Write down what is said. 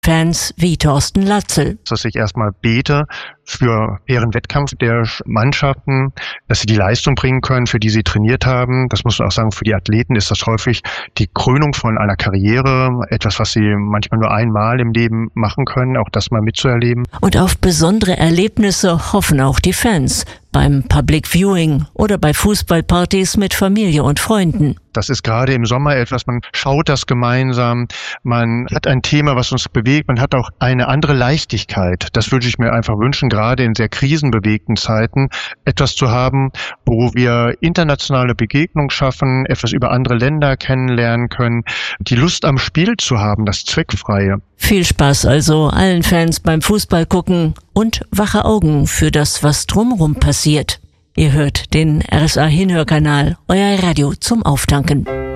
Fans wie Thorsten Latzel. Dass ich erstmal bete für fairen Wettkampf der Mannschaften, dass sie die Leistung bringen können, für die sie trainiert haben. Das muss man auch sagen, für die Athleten ist das häufig die Krönung von einer Karriere, etwas, was sie manchmal nur einmal im Leben machen können, auch das mal mitzuerleben. Und auf besondere Erlebnisse hoffen auch die Fans beim Public Viewing oder bei Fußballpartys mit Familie und Freunden. Das ist gerade im Sommer etwas, man schaut das gemeinsam, man hat ein Thema, was uns bewegt, man hat auch eine andere Leichtigkeit. Das würde ich mir einfach wünschen, gerade in sehr krisenbewegten Zeiten, etwas zu haben, wo wir internationale Begegnungen schaffen, etwas über andere Länder kennenlernen können, die Lust am Spiel zu haben, das Zweckfreie. Viel Spaß also allen Fans beim Fußball gucken und wache Augen für das, was drumherum passiert. Ihr hört den RSA Hinhörkanal, euer Radio zum Auftanken.